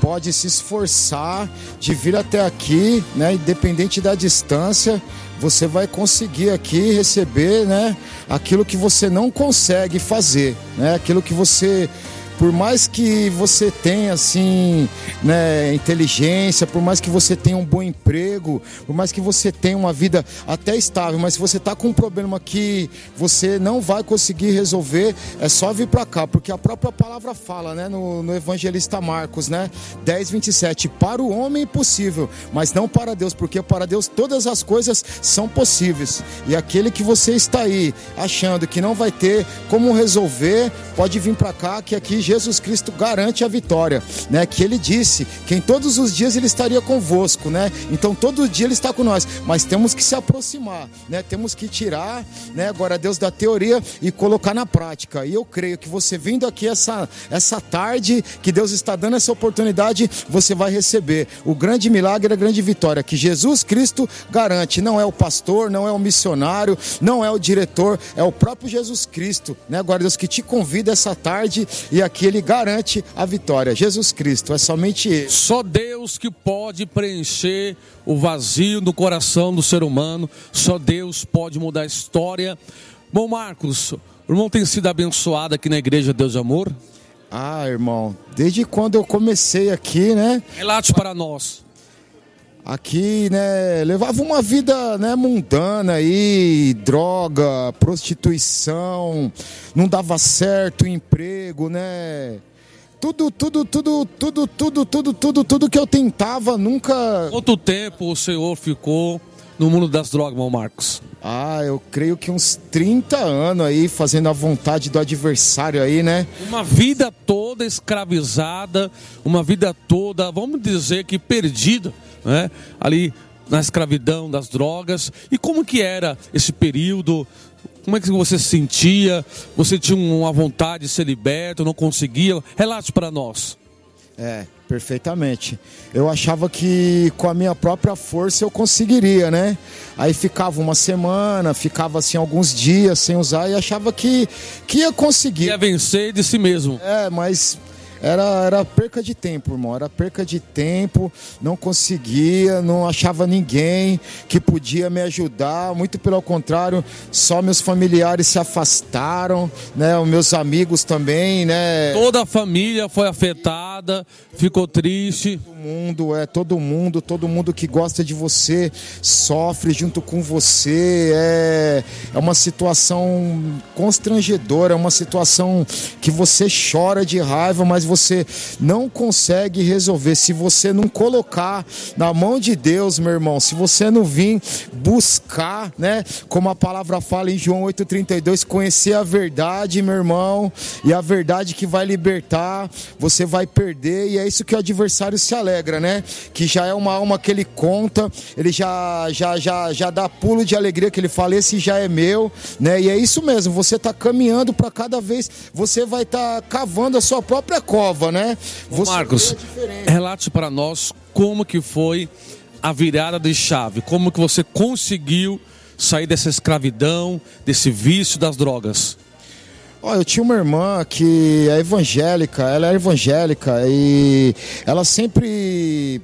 pode se esforçar de vir até aqui, né? Independente da distância, você vai conseguir aqui receber, né? Aquilo que você não consegue fazer, né? Aquilo que você... Por mais que você tenha, assim, né, inteligência, por mais que você tenha um bom emprego, por mais que você tenha uma vida até estável, mas se você está com um problema que você não vai conseguir resolver, é só vir para cá, porque a própria palavra fala, né, no evangelista Marcos, né, 10:27, para o homem é impossível, mas não para Deus, porque para Deus todas as coisas são possíveis. E aquele que você está aí achando que não vai ter como resolver, pode vir para cá, que aqui Jesus Cristo garante a vitória, né? Que ele disse que em todos os dias ele estaria convosco, né? Então todo dia ele está com nós, mas temos que se aproximar, né? Temos que tirar, né, agora Deus da teoria e colocar na prática. E eu creio que você vindo aqui essa tarde, que Deus está dando essa oportunidade, você vai receber o grande milagre, a grande vitória que Jesus Cristo garante. Não é o pastor, não é o missionário, não é o diretor, é o próprio Jesus Cristo, né? Agora Deus que te convida essa tarde e aqui ele garante a vitória. Jesus Cristo, é somente ele. Só Deus que pode preencher o vazio no coração do ser humano. Só Deus pode mudar a história. Bom, Marcos, o irmão tem sido abençoado aqui na Igreja Deus de Amor? Ah, irmão, desde quando eu comecei aqui, né? Relate para nós. Aqui, né, levava uma vida, né, mundana aí, droga, prostituição, não dava certo o emprego, né? Tudo que eu tentava nunca... Quanto tempo o senhor ficou no mundo das drogas, irmão Marcos? Ah, eu creio que uns 30 anos aí, fazendo a vontade do adversário aí, né? Uma vida toda escravizada, uma vida toda, vamos dizer que perdida, né? Ali na escravidão das drogas. E como que era esse período? Como é que você se sentia? Você tinha uma vontade de ser liberto, não conseguia? Relate para nós. Perfeitamente. Eu achava que com a minha própria força eu conseguiria, né? Aí ficava uma semana, ficava assim alguns dias sem usar e achava que ia conseguir. Ia vencer de si mesmo. Mas era perca de tempo, irmão. Era perca de tempo, não conseguia, não achava ninguém que podia me ajudar. Muito pelo contrário, só meus familiares se afastaram, né? Os meus amigos também, né? Toda a família foi afetada, ficou triste. Todo mundo que gosta de você sofre junto com você. É uma situação constrangedora, é uma situação que você chora de raiva, mas você não consegue resolver. Se você não colocar na mão de Deus, meu irmão, se você não vir buscar, né? Como a palavra fala em João 8,32, conhecer a verdade, meu irmão, e a verdade que vai libertar, você vai perder, e é isso que o adversário se alegra, né? Que já é uma alma que ele conta, ele já dá pulo de alegria, que ele fala, esse já é meu, né? E é isso mesmo, você está caminhando para cada vez, você vai estar cavando a sua própria cova, né? Marcos, relate para nós como que foi a virada de chave, como que você conseguiu sair dessa escravidão, desse vício das drogas. Eu tinha uma irmã que é evangélica, ela era evangélica e ela sempre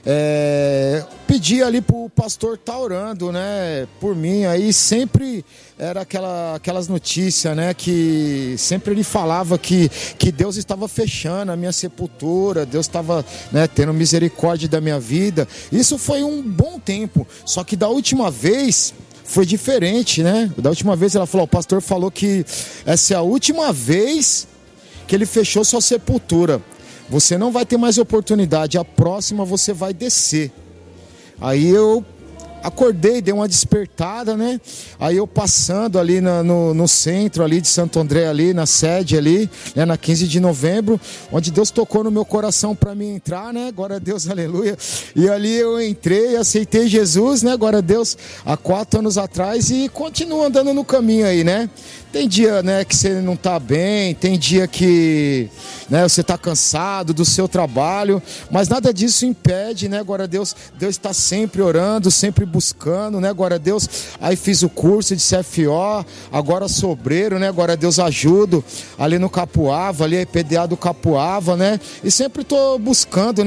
pedia ali pro pastor estar orando, né, por mim, aí sempre era aquelas notícias, né, que sempre ele falava que Deus estava fechando a minha sepultura, Deus estava, né, tendo misericórdia da minha vida. Isso foi um bom tempo, só que da última vez foi diferente, né? Da última vez ela falou, o pastor falou que essa é a última vez que ele fechou sua sepultura. Você não vai ter mais oportunidade, a próxima você vai descer. Aí eu acordei, dei uma despertada, né? Aí eu passando ali no centro ali de Santo André, ali na sede ali, né? Na 15 de novembro, onde Deus tocou no meu coração para mim entrar, né? Glória a Deus, aleluia. E ali eu entrei, aceitei Jesus, né? Glória a Deus, há 4 anos atrás e continuo andando no caminho aí, né? Tem dia, né, que você não tá bem, tem dia que, né, você tá cansado do seu trabalho, mas nada disso impede, né, glória a Deus, Deus está sempre orando, sempre buscando, né, glória a Deus. Aí fiz o curso de CFO, agora sou obreiro, né, glória a Deus, ajudo ali no Capuava, ali a IPDA do Capuava, né, e sempre tô buscando,